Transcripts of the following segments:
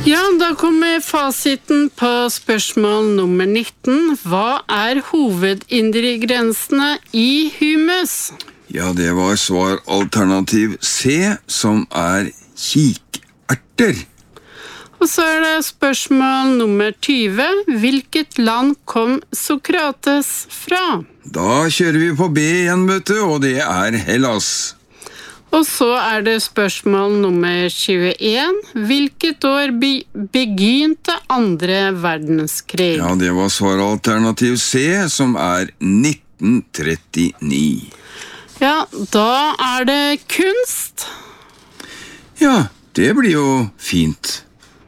Ja, da kommer fasiten på spørsmål nummer 19. Hva hovedingrediensene i hummus? Ja, det var svar alternativ C, som kikerter. Og så det spørsmål nummer 20. Hvilket land kom Sokrates fra? Da kjører vi på B igjen, vet du, og det Hellas. Og så det spørsmål nummer 21. Hvilket år begynte andre verdenskrig? Ja, det var svar alternativ C, som 1939. Ja, da det kunst. Ja, det blir jo fint.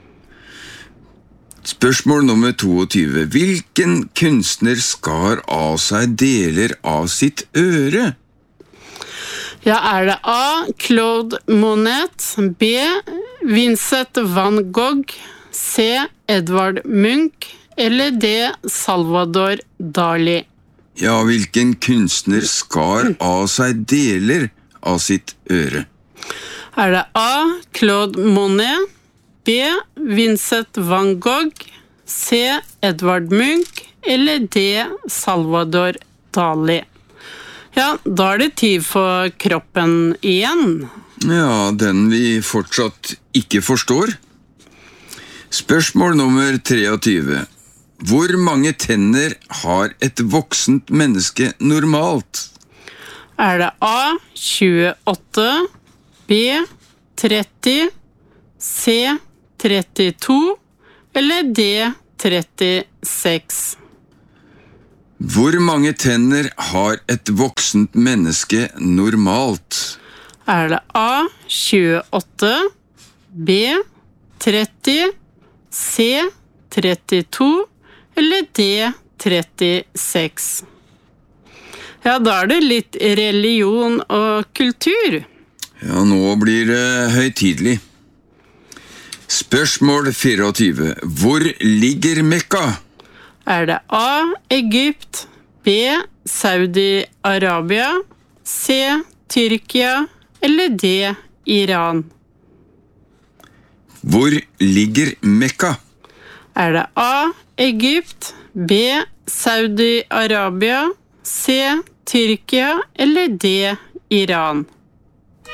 Spørsmål nummer 22. Hvilken kunstner skar av seg deler av sitt øre? Ja, det A. Claude Monet, B. Vincent van Gogh, C. Edvard Munch, eller D. Salvador Dali? Ja, hvilken kunstner skar av seg deler av sitt øre? Det A. Claude Monet, B. Vincent van Gogh, C. Edvard Munch, eller D. Salvador Dali? Ja, da det tid for kroppen igjen. Ja, den vi fortsatt ikke forstår. Spørsmål nummer 23. Hvor mange tenner har et voksent menneske normalt? Det A. 28, B. 30, C. 32, eller D. 36? Hvor mange tenner har et voksent menneske normalt? Det A. 28, B. 30, C. 32, eller D. 36? Ja, da det litt religion og kultur. Ja, nå blir det høytidelig. Spørsmål 24. Hvor ligger Mekka? Det A. Egypt, B. Saudi-Arabia, C. Tyrkia, eller D. Iran? Hvor ligger Mekka? Det A. Egypt, B. Saudi-Arabia, C. Tyrkia, eller D. Iran?